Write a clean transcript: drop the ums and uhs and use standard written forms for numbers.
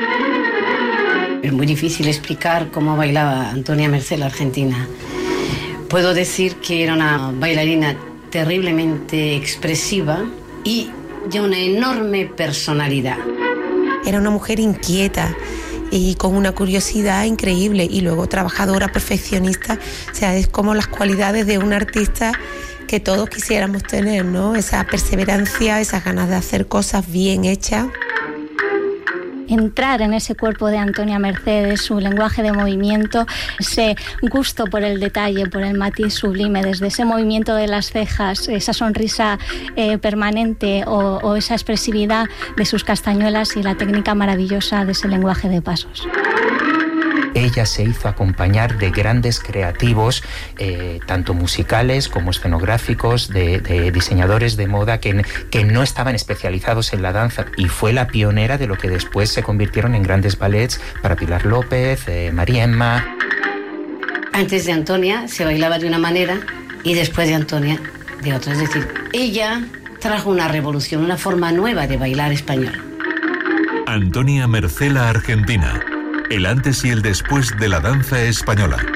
Es muy difícil explicar cómo bailaba Antonia Mercé, la argentina. Puedo decir que era una bailarina terriblemente expresiva y de una enorme personalidad. Era una mujer inquieta y con una curiosidad increíble, y luego trabajadora, perfeccionista. O sea, es como las cualidades de un artista que todos quisiéramos tener, ¿no? Esa perseverancia, esas ganas de hacer cosas bien hechas. Entrar en ese cuerpo de Antonia Mercé, su lenguaje de movimiento, ese gusto por el detalle, por el matiz sublime, desde ese movimiento de las cejas, esa sonrisa permanente o esa expresividad de sus castañuelas y la técnica maravillosa de ese lenguaje de pasos. Ella se hizo acompañar de grandes creativos, tanto musicales como escenográficos, de diseñadores de moda que no estaban especializados en la danza, y fue la pionera de lo que después se convirtieron en grandes ballets para Pilar López, María Emma. Antes de Antonia se bailaba de una manera y después de Antonia de otra. Es decir, ella trajo una revolución, una forma nueva de bailar español. Antonia Mercé, la argentina. El antes y el después de la danza española.